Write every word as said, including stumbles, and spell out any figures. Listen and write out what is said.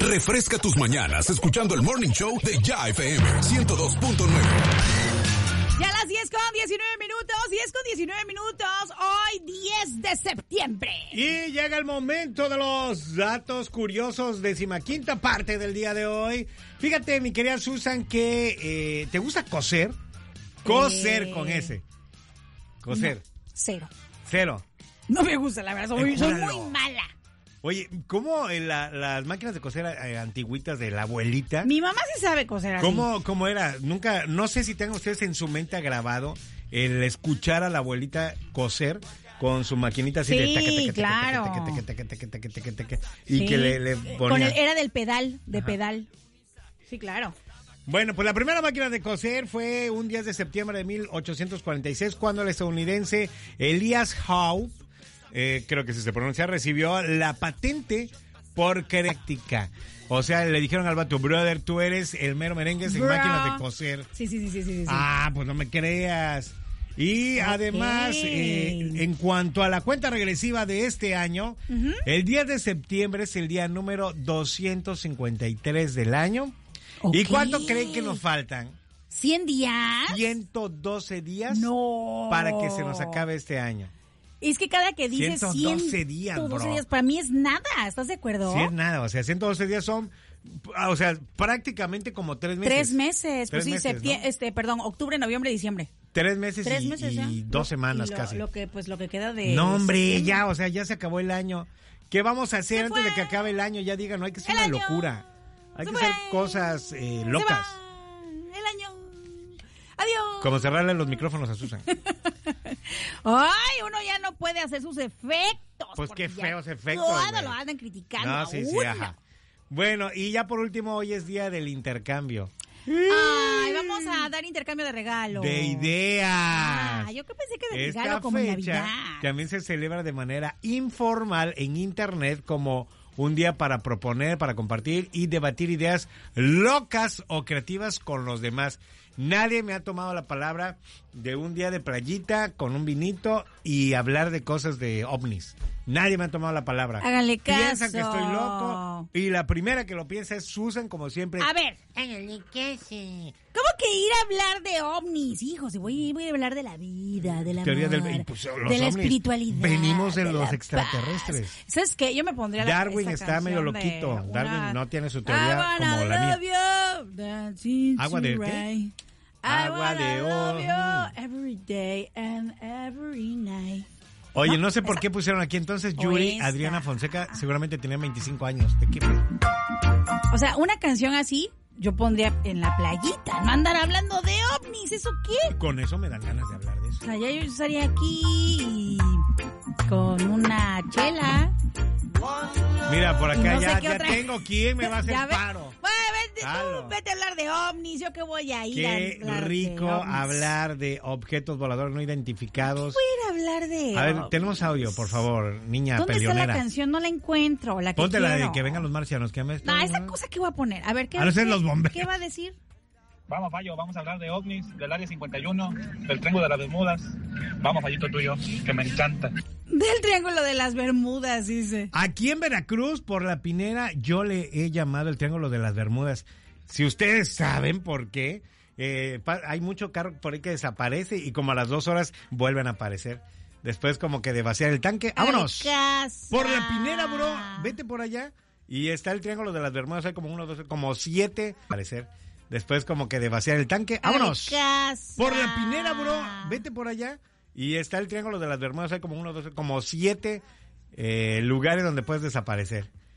Refresca tus mañanas escuchando el Morning Show de Ya F M ciento dos punto nueve. Ya a las diez con diecinueve minutos, diez con diecinueve minutos, hoy diez de septiembre. Y llega el momento de los datos curiosos, decimaquinta parte del día de hoy. Fíjate, mi querida Susan, que eh, ¿te gusta coser? Coser eh... con ese. Coser. No, cero. Cero. No me gusta, la verdad, soy, soy muy mala. Oye, ¿cómo en la, las máquinas de coser eh, antiguitas de la abuelita? Mi mamá sí sabe coser así. ¿Cómo, cómo era? Nunca, no sé si tengan ustedes en su mente grabado el escuchar a la abuelita coser con su maquinita así sí, de taque, taque, claro. taque, taque, taque, taque, taque, taque, y sí. que le, le ponía. Con el, era del pedal, de Ajá. pedal. Sí, claro. Bueno, pues la primera máquina de coser fue un diez de septiembre de mil ochocientos cuarenta y seis cuando el estadounidense Elias Howe, eh, creo que si se pronuncia, recibió la patente por práctica. O sea, le dijeron al vato, brother, tú eres el mero merengues en Bro. máquinas de coser. Sí, sí, sí, sí, sí, sí. Ah, pues no me creas. Y okay. además, eh, en cuanto a la cuenta regresiva de este año, uh-huh. el diez de septiembre es el día número doscientos cincuenta y tres del año. Okay. ¿Y cuánto creen que nos faltan? ¿cien días? ciento doce días no. para que se nos acabe este año. Es que cada que dices ciento doce días, ciento doce bro. días, para mí es nada, ¿estás de acuerdo? Sí, es nada, o sea, ciento doce días son, o sea, prácticamente como tres meses. Tres meses, tres pues sí, meses, septiembre, ¿no? este, perdón, octubre, noviembre, diciembre. Tres meses, Tres y, meses ya. y dos semanas y lo, casi. Lo que, pues lo que queda de... No, hombre, septiembre. ya, o sea, ya se acabó el año. ¿Qué vamos a hacer antes de que acabe el año? Ya digan, no hay que hacer el una año. locura. Hay se que fue. hacer cosas eh, locas. Se va. El año. Adiós. Como cerrarle los micrófonos a Susan. Ay, uno ya no puede hacer sus efectos. Pues qué feos efectos. Todo güey. lo andan criticando. No, sí, sí, ajá. Bueno, y ya por último, hoy es día del intercambio. Ay, vamos a dar intercambio de regalos. De ideas. Ah, yo que pensé que de Esta regalo como fecha Navidad. también se celebra de manera informal en internet como un día para proponer, para compartir y debatir ideas locas o creativas con los demás. Nadie me ha tomado la palabra de un día de playita con un vinito y hablar de cosas de ovnis. Nadie me ha tomado la palabra. Háganle caso. Piensan que estoy loco y la primera que lo piensa es Susan, como siempre. A ver. Háganle caso. ¿Cómo que ir a hablar de ovnis? Hijos, voy, voy a hablar de la vida, de la Teoría mar, del, pues, los de la ovnis. Espiritualidad. Venimos de, de los la extraterrestres. Paz. ¿Sabes qué? Yo me pondría la Darwin está medio loquito. Una... Darwin no tiene su teoría como la mía. ¿Agua de qué? Agua de oro. Every day and every night. Oye, no, no sé por esa. qué pusieron aquí entonces Yuri, Adriana Fonseca, seguramente tenía veinticinco años. ¿De qué fue? O sea, una canción así, yo pondría en la playita, no andar hablando de ovnis, ¿eso qué? Con eso me dan ganas de hablar de eso. O sea, ya yo estaría aquí con una chela. Mira, por acá no sé ya, qué ya otra... tengo quién me va a hacer ya paro. Bueno, vete Claro. tú, vete a hablar de ovnis, yo que voy a ir Qué a hablar rico de ovnis. hablar de objetos voladores no identificados. Voy a ir a hablar de A ver, ovnis. tenemos audio, por favor, niña ¿Dónde peleonera. está la canción? No la encuentro, la que Ponte la quiero. de que vengan los marcianos, que me No, esa cosa que voy a poner. A ver, ¿qué, A no ser qué- los bomberos. ¿qué va a decir? Vamos, Fallo, vamos a hablar de ovnis, del Área cincuenta y uno, del Triángulo de las Bermudas. Vamos, Fallito tuyo, que me encanta. Del Triángulo de las Bermudas, dice. Aquí en Veracruz, por la Pinera, yo le he llamado el Triángulo de las Bermudas. Si ustedes saben por qué, eh, pa- hay mucho carro por ahí que desaparece y como a las dos horas vuelven a aparecer. Después como que de vaciar el tanque, ¡vámonos! Casa. Por la Pinera, bro, vete por allá. Y está el Triángulo de las Bermudas, hay como uno, dos, como siete, aparecer. Después como que de vaciar el tanque, ¡vámonos! Casa. Por la Pinera, bro, vete por allá. Y está el Triángulo de las Bermudas, hay como uno, dos, como siete eh, lugares donde puedes desaparecer.